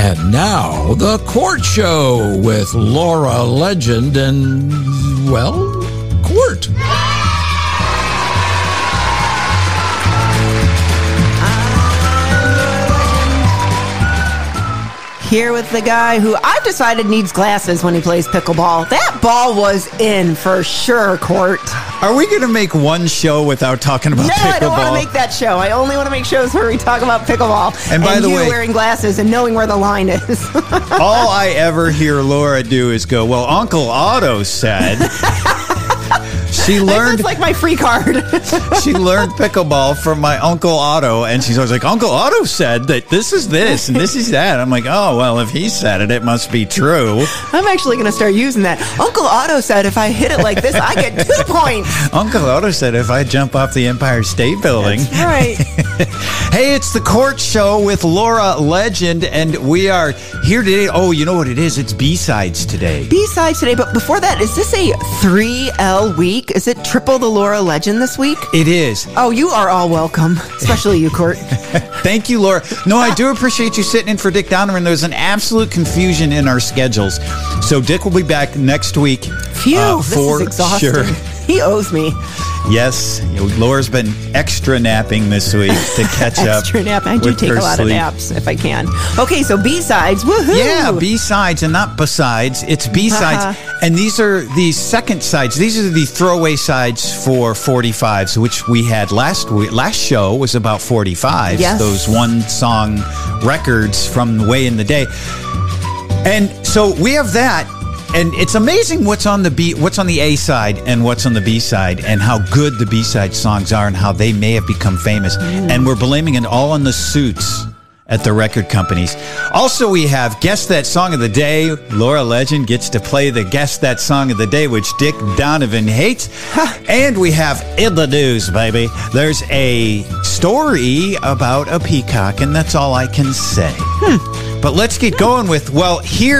And now, The Court Show with Laura Legend and, well, Court. Here with the guy who I've decided needs glasses when he plays pickleball. That ball was in for sure, Court. Are we going to make one show without talking about pickleball? No, I don't want to make that show. I only want to make shows where we talk about pickleball. And by the way, wearing glasses and knowing where the line is. All I ever hear Laura do is go, well, Uncle Otto said... She learned. That's like my free card. She learned pickleball from my Uncle Otto, and she's always like, Uncle Otto said that this is this and this is that. I'm like, oh, well, if he said it, it must be true. I'm actually going to start using that. Uncle Otto said if I hit it like this, I get 2 points. Uncle Otto said if I jump off the Empire State Building. That's right. Hey, it's the Court Show with Laura Legend, and we are here today. Oh, you know what it is? It's B-Sides today. B-Sides today, but before that, is this a 3L week? Is it triple the Laura Legend this week? It is. Oh, you are all welcome, especially you, Court. Thank you, Laura. No, I do appreciate you sitting in for Dick Donovan. There's an absolute confusion in our schedules. So Dick will be back next week. Phew, this is exhausting. Sure. He owes me. Yes, Laura's been extra napping this week to catch up. Extra nap. I do take a lot of naps if I can. Okay, so B-Sides. Woohoo! Yeah, B-Sides and not besides. It's B-Sides. And these are the second sides. These are the throwaway sides for 45s, which we had last week. Last show was about 45s. Yes. Those one-song records from way in the day. And so we have that. And it's amazing what's on the A side and what's on the B side, and how good the B side songs are, and how they may have become famous. And we're blaming it all on the suits at the record companies. Also, we have Guess That Song of the Day. Laura Legend gets to play the Guess That Song of the Day, which Dick Donovan hates. And we have In the News, baby. There's a story about a peacock, and that's all I can say. But let's get going with, well,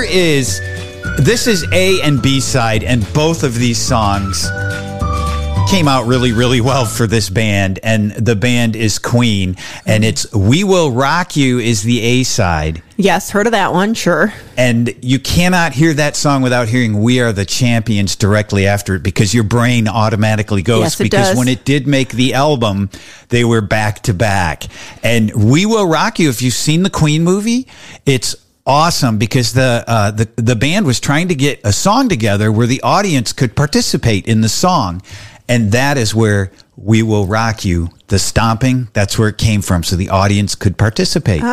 this is A and B side, and both of these songs came out really, really well for this band, and the band is Queen, and it's We Will Rock You is the A side. Yes, heard of that one, sure. And you cannot hear that song without hearing We Are the Champions directly after it, because your brain automatically goes. Yes, it because does. When it did make the album, they were back to back. And We Will Rock You, if you've seen the Queen movie, it's awesome, because the band was trying to get a song together where the audience could participate in the song, and that is where We Will Rock You, the stomping, that's where it came from, so the audience could participate.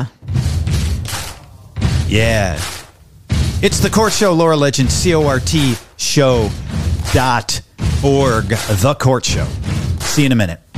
Yeah. It's the Court Show, Laura Legend, CORT show.org, The Court Show. See you in a minute.